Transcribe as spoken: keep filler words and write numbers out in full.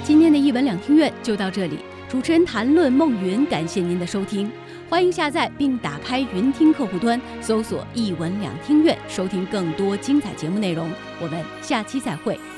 今天的一文两厅院就到这里，主持人谈论孟云，感谢您的收听。欢迎下载并打开云听客户端，搜索一文两厅院，收听更多精彩节目内容。我们下期再会。